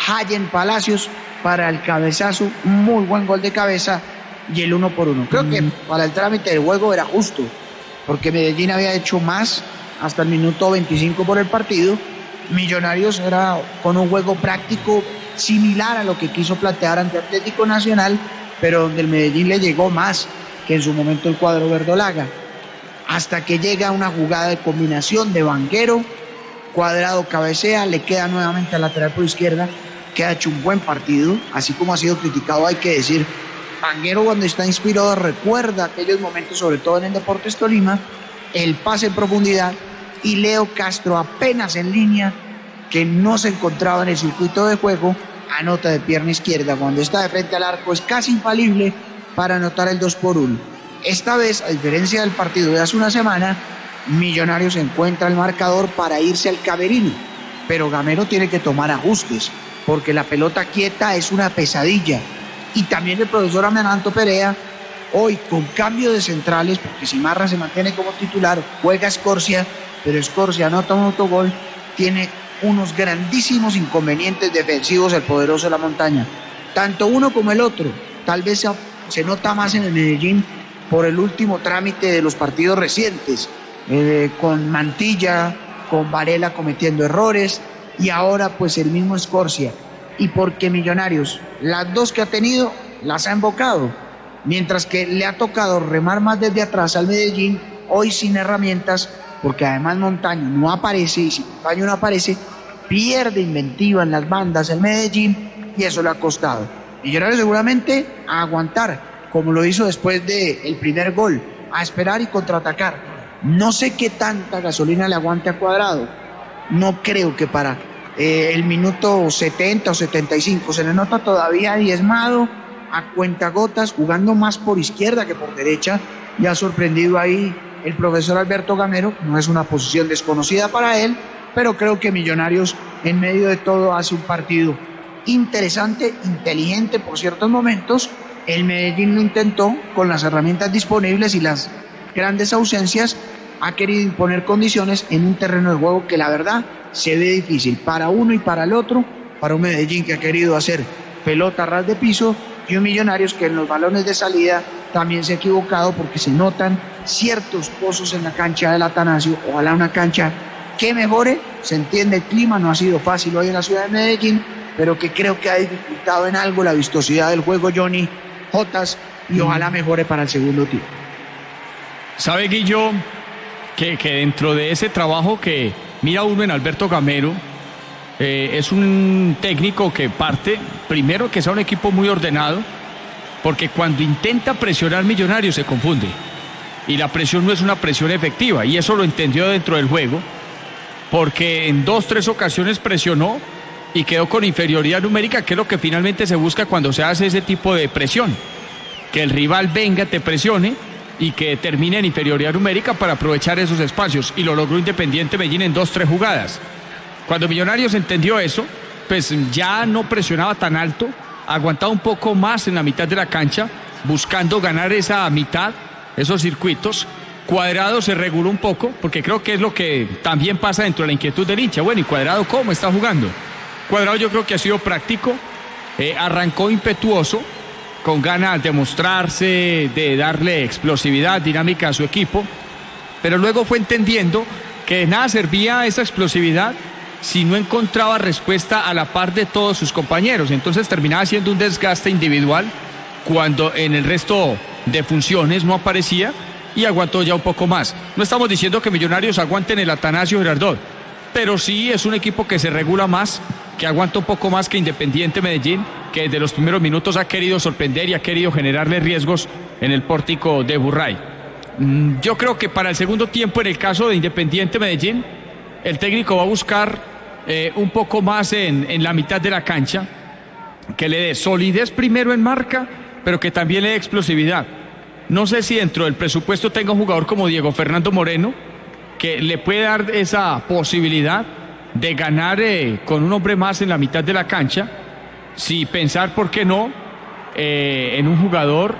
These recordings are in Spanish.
Hayen Palacios para el cabezazo, muy buen gol de cabeza y el 1-1. Creo que para el trámite del juego era justo, porque Medellín había hecho más hasta el minuto 25 por el partido. Millonarios era con un juego práctico similar a lo que quiso plantear ante Atlético Nacional, pero donde el Medellín le llegó más que en su momento el cuadro verdolaga, hasta que llega una jugada de combinación de Vanguero, Cuadrado cabecea, le queda nuevamente al lateral por izquierda, que ha hecho un buen partido, así como ha sido criticado, hay que decir. Vanguero, cuando está inspirado, recuerda aquellos momentos, sobre todo en el Deportes Tolima, el pase en profundidad, y Leo Castro, apenas en línea, que no se encontraba en el circuito de juego, anota de pierna izquierda. Cuando está de frente al arco es casi infalible para anotar el 2-1. Esta vez, a diferencia del partido de hace una semana, Millonarios encuentra el marcador para irse al camerino, pero Gamero tiene que tomar ajustes, porque la pelota quieta es una pesadilla. Y también el profesor Ameranto Perea, hoy con cambio de centrales, porque Cimarra se mantiene como titular, juega Escorcia, pero Escorcia anota un autogol, tiene unos grandísimos inconvenientes defensivos el poderoso de la montaña, tanto uno como el otro. Tal vez se nota más en el Medellín por el último trámite de los partidos recientes, con Mantilla, con Varela cometiendo errores, y ahora pues el mismo Escorcia, y porque Millonarios, las dos que ha tenido, las ha embocado, mientras que le ha tocado remar más desde atrás al Medellín, hoy sin herramientas, porque además Montaño no aparece, y si Montaño no aparece, pierde inventiva en las bandas el Medellín, y eso le ha costado. Millonarios seguramente a aguantar, como lo hizo después del primer gol, a esperar y contraatacar. No sé qué tanta gasolina le aguante a Cuadrado, no creo que para el minuto 70 o 75, se le nota todavía diezmado, a cuentagotas, jugando más por izquierda que por derecha, y ha sorprendido ahí el profesor Alberto Gamero. No es una posición desconocida para él, pero creo que Millonarios en medio de todo hace un partido interesante, inteligente por ciertos momentos. El Medellín lo intentó con las herramientas disponibles y las grandes ausencias, ha querido imponer condiciones en un terreno de juego que la verdad se ve difícil para uno y para el otro, para un Medellín que ha querido hacer pelota a ras de piso y un Millonarios que en los balones de salida también se ha equivocado, porque se notan ciertos pozos en la cancha del Atanasio. Ojalá una cancha que mejore, se entiende el clima, no ha sido fácil hoy en la ciudad de Medellín, pero que creo que ha dificultado en algo la vistosidad del juego, Johnny Jotas, y ojalá mejore para el segundo tiempo. ¿Sabe, Guillo, que dentro de ese trabajo que mira uno en Alberto Gamero, es un técnico que parte, primero, que sea un equipo muy ordenado, porque cuando intenta presionar Millonarios se confunde, y la presión no es una presión efectiva, y eso lo entendió dentro del juego, porque en 2-3 ocasiones presionó y quedó con inferioridad numérica, que es lo que finalmente se busca cuando se hace ese tipo de presión, que el rival venga, te presione y que termine en inferioridad numérica para aprovechar esos espacios, y lo logró Independiente Medellín en 2-3 jugadas. Cuando Millonarios entendió eso, pues ya no presionaba tan alto, aguantaba un poco más en la mitad de la cancha, buscando ganar esa mitad, esos circuitos. Cuadrado se reguló un poco, porque creo que es lo que también pasa dentro de la inquietud del hincha. Bueno, ¿y Cuadrado cómo está jugando? Cuadrado yo creo que ha sido práctico, arrancó impetuoso, con ganas de mostrarse, de darle explosividad, dinámica a su equipo, pero luego fue entendiendo que de nada servía esa explosividad si no encontraba respuesta a la par de todos sus compañeros. Entonces terminaba siendo un desgaste individual cuando en el resto de funciones no aparecía, y aguantó ya un poco más. No estamos diciendo que Millonarios aguanten el Atanasio Girardot, pero sí es un equipo que se regula más, que aguanta un poco más que Independiente Medellín, que desde los primeros minutos ha querido sorprender y ha querido generarle riesgos en el pórtico de Burray. Yo creo que para el segundo tiempo, en el caso de Independiente Medellín, el técnico va a buscar un poco más en la mitad de la cancha, que le dé solidez primero en marca, pero que también le dé explosividad. No sé si dentro del presupuesto tenga un jugador como Diego Fernando Moreno, que le puede dar esa posibilidad de ganar con un hombre más en la mitad de la cancha, si pensar, ¿por qué no?, en un jugador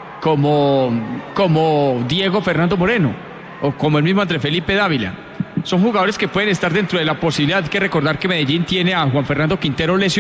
como Diego Fernando Moreno, o como el mismo André Felipe Dávila. Son jugadores que pueden estar dentro de la posibilidad. Hay que recordar que Medellín tiene a Juan Fernando Quintero lesionado.